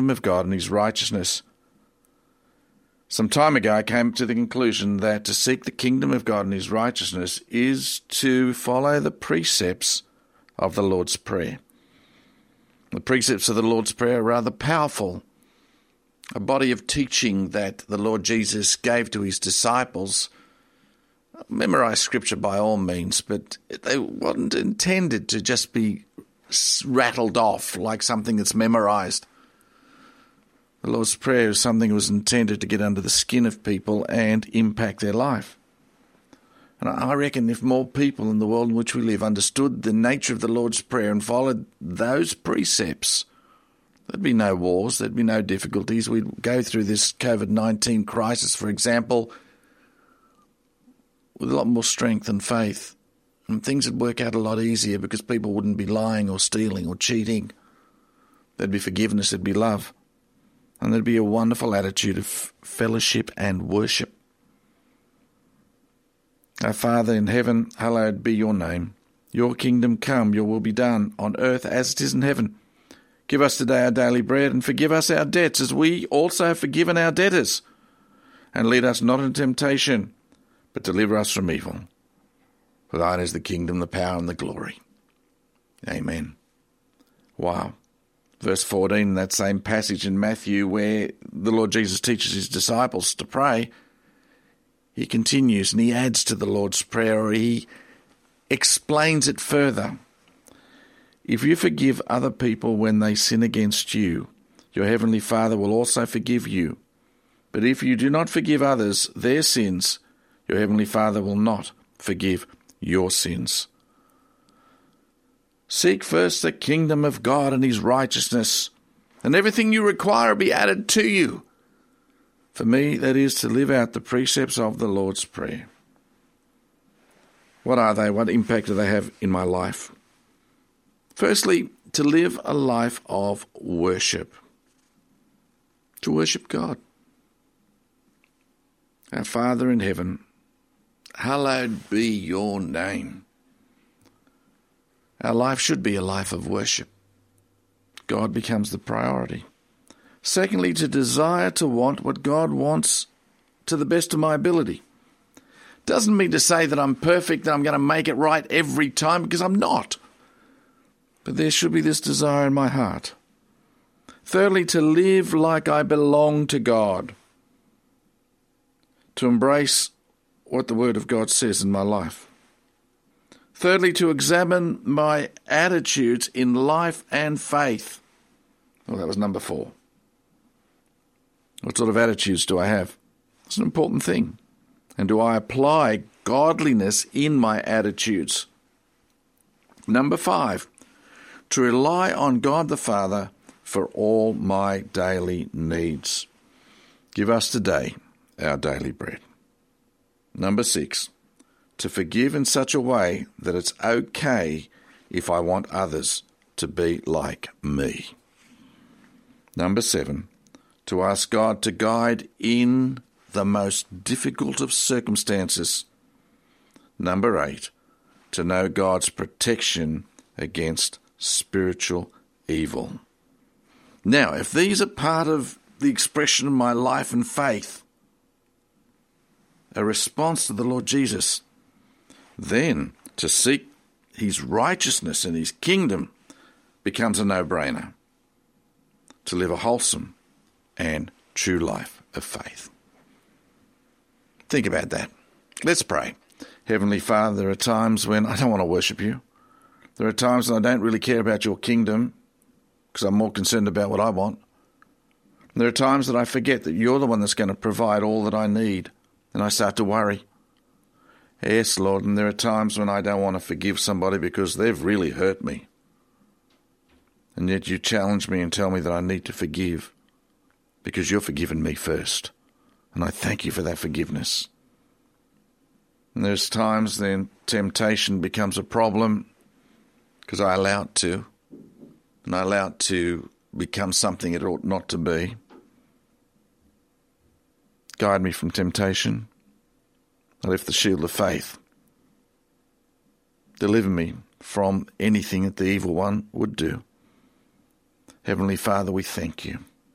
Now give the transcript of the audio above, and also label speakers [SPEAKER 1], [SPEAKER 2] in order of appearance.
[SPEAKER 1] kingdom of God and his righteousness. Some time ago, I came to the conclusion that to seek the kingdom of God and his righteousness is to follow the precepts of the Lord's Prayer. The precepts of the Lord's Prayer are rather powerful, a body of teaching that the Lord Jesus gave to his disciples. Memorize Scripture by all means, but they wasn't intended to just be rattled off like something that's memorized. The Lord's Prayer is something that was intended to get under the skin of people and impact their life. And I reckon if more people in the world in which we live understood the nature of the Lord's Prayer and followed those precepts, there'd be no wars, there'd be no difficulties. We'd go through this COVID-19 crisis, for example, with a lot more strength and faith. And things would work out a lot easier because people wouldn't be lying or stealing or cheating. There'd be forgiveness, there'd be love. And there'd be a wonderful attitude of fellowship and worship. Our Father in heaven, hallowed be your name. Your kingdom come, your will be done, on earth as it is in heaven. Give us today our daily bread, and forgive us our debts, as we also have forgiven our debtors. And lead us not into temptation, but deliver us from evil. For thine is the kingdom, the power, and the glory. Amen. Wow. Verse 14, that same passage in Matthew where the Lord Jesus teaches his disciples to pray, he continues and he adds to the Lord's Prayer, or he explains it further. If you forgive other people when they sin against you, your heavenly Father will also forgive you. But if you do not forgive others their sins, your heavenly Father will not forgive your sins. Seek first the kingdom of God and his righteousness, and everything you require will be added to you. For me, that is to live out the precepts of the Lord's Prayer. What are they? What impact do they have in my life? Firstly, to live a life of worship. To worship God. Our Father in heaven, hallowed be your name. Our life should be a life of worship. God becomes the priority. Secondly, to desire to want what God wants to the best of my ability. Doesn't mean to say that I'm perfect, that I'm going to make it right every time, because I'm not. But there should be this desire in my heart. Thirdly, to live like I belong to God. To embrace what the Word of God says in my life. Thirdly, to examine my attitudes in life and faith. Well, that was number 4. What sort of attitudes do I have? It's an important thing. And do I apply godliness in my attitudes? Number 5, to rely on God the Father for all my daily needs. Give us today our daily bread. Number 6, to forgive in such a way that it's okay if I want others to be like me. Number 7, to ask God to guide in the most difficult of circumstances. Number 8, to know God's protection against spiritual evil. Now, if these are part of the expression of my life and faith, a response to the Lord Jesus, then to seek his righteousness and his kingdom becomes a no-brainer. To live a wholesome and true life of faith. Think about that. Let's pray. Heavenly Father, there are times when I don't want to worship you. There are times when I don't really care about your kingdom because I'm more concerned about what I want. There are times that I forget that you're the one that's going to provide all that I need, and I start to worry. Yes, Lord, and there are times when I don't want to forgive somebody because they've really hurt me. And yet you challenge me and tell me that I need to forgive because you've forgiven me first. And I thank you for that forgiveness. And there's times then temptation becomes a problem because I allow it to. And I allow it to become something it ought not to be. Guide me from temptation. I lift the shield of faith. Deliver me from anything that the evil one would do. Heavenly Father, we thank you.